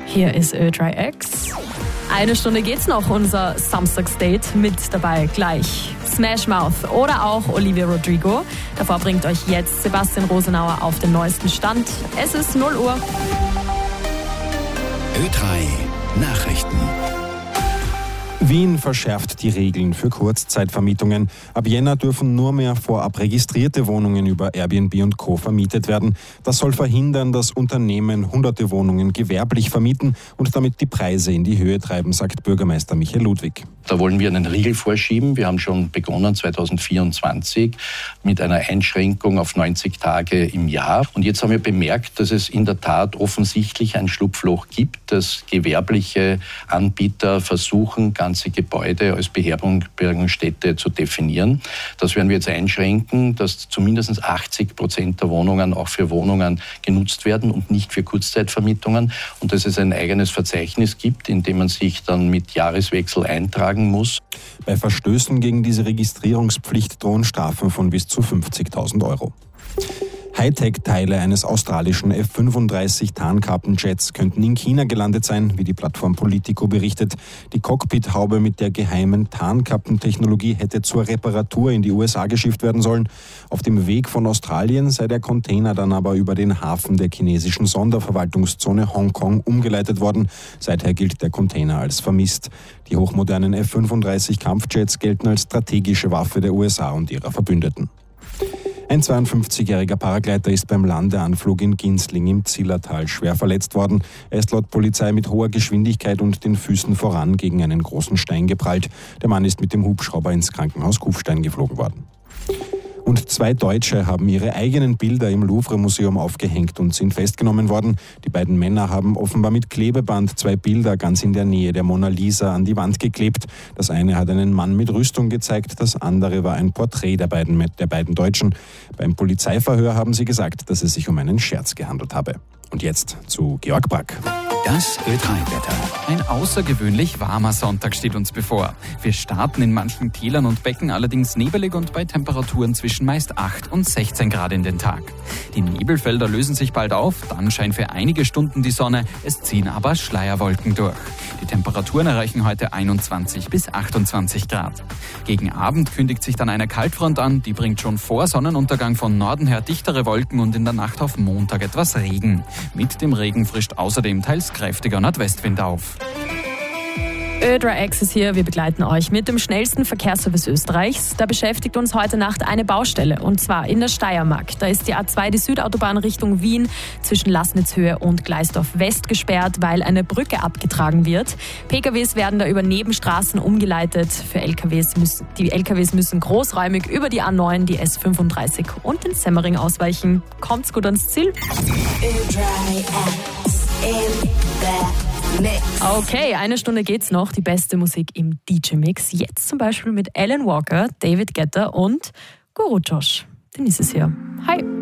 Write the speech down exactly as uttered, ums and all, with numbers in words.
Hier ist Ö drei X. Eine Stunde geht's noch, unser Samstagsdate. Mit dabei gleich Smash Mouth oder auch Olivia Rodrigo. Davor bringt euch jetzt Sebastian Rosenauer auf den neuesten Stand. Es ist null Uhr. Ö drei Nachrichten. Wien verschärft die Regeln für Kurzzeitvermietungen. Ab Jänner dürfen nur mehr vorab registrierte Wohnungen über Airbnb und Co. vermietet werden. Das soll verhindern, dass Unternehmen hunderte Wohnungen gewerblich vermieten und damit die Preise in die Höhe treiben, sagt Bürgermeister Michael Ludwig. Da wollen wir einen Riegel vorschieben. Wir haben schon begonnen zwanzig vierundzwanzig mit einer Einschränkung auf neunzig Tage im Jahr. Und jetzt haben wir bemerkt, dass es in der Tat offensichtlich ein Schlupfloch gibt, dass gewerbliche Anbieter versuchen, ganze Gebäude als Beherbergungsstätte zu definieren. Das werden wir jetzt einschränken, dass zumindest achtzig Prozent der Wohnungen auch für Wohnungen genutzt werden und nicht für Kurzzeitvermietungen. Und dass es ein eigenes Verzeichnis gibt, in dem man sich dann mit Jahreswechsel eintragen muss. Bei Verstößen gegen diese Registrierungspflicht drohen Strafen von bis zu fünfzigtausend Euro. Hightech-Teile eines australischen F fünfunddreißig Tarnkappenjets könnten in China gelandet sein, wie die Plattform Politico berichtet. Die Cockpithaube mit der geheimen Tarnkappentechnologie hätte zur Reparatur in die U S A geschifft werden sollen. Auf dem Weg von Australien sei der Container dann aber über den Hafen der chinesischen Sonderverwaltungszone Hongkong umgeleitet worden. Seither gilt der Container als vermisst. Die hochmodernen F fünfunddreißig Kampfjets gelten als strategische Waffe der U S A und ihrer Verbündeten. Ein zweiundfünfzigjähriger Paragleiter ist beim Landeanflug in Ginsling im Zillertal schwer verletzt worden. Er ist laut Polizei mit hoher Geschwindigkeit und den Füßen voran gegen einen großen Stein geprallt. Der Mann ist mit dem Hubschrauber ins Krankenhaus Kufstein geflogen worden. Und zwei Deutsche haben ihre eigenen Bilder im Louvre-Museum aufgehängt und sind festgenommen worden. Die beiden Männer haben offenbar mit Klebeband zwei Bilder ganz in der Nähe der Mona Lisa an die Wand geklebt. Das eine hat einen Mann mit Rüstung gezeigt, das andere war ein Porträt der beiden, der beiden Deutschen. Beim Polizeiverhör haben sie gesagt, dass es sich um einen Scherz gehandelt habe. Und jetzt zu Georg Brack. Das Ö drei Wetter. Ein außergewöhnlich warmer Sonntag steht uns bevor. Wir starten in manchen Tälern und Becken allerdings nebelig und bei Temperaturen zwischen meist acht und sechzehn Grad in den Tag. Die Nebelfelder lösen sich bald auf, dann scheint für einige Stunden die Sonne, es ziehen aber Schleierwolken durch. Die Temperaturen erreichen heute einundzwanzig bis achtundzwanzig Grad. Gegen Abend kündigt sich dann eine Kaltfront an, die bringt schon vor Sonnenuntergang von Norden her dichtere Wolken und in der Nacht auf Montag etwas Regen. Mit dem Regen frischt außerdem teils kräftiger Nordwestwind auf. Ö drei X ist hier, wir begleiten euch mit dem schnellsten Verkehrsservice Österreichs. Da beschäftigt uns heute Nacht eine Baustelle, und zwar in der Steiermark. Da ist die A zwei, die Südautobahn Richtung Wien, zwischen Laßnitzhöhe und Gleisdorf West gesperrt, weil eine Brücke abgetragen wird. P K Ws werden da über Nebenstraßen umgeleitet. Für L K Ws müssen, die L K Ws müssen großräumig über die A neun, die S fünfunddreißig und den Semmering ausweichen. Kommt's gut ans Ziel? Ö drei X in the Mix. Okay, eine Stunde geht's noch. Die beste Musik im D J-Mix. Jetzt zum Beispiel mit Alan Walker, David Guetta und Guru Josh. Den ist es hier. Hi.